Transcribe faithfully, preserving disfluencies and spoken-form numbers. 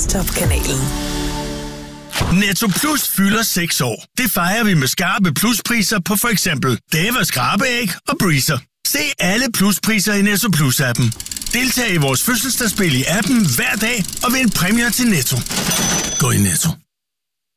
Top-kanalen. Netto Plus fylder seks år. Det fejrer vi med skarpe pluspriser på for eksempel Davas skrabeæg og Breezer. Se alle pluspriser i Netto Plus-appen. Deltag i vores fødselsdagsspil i appen hver dag og vind præmier til Netto. Gå i Netto.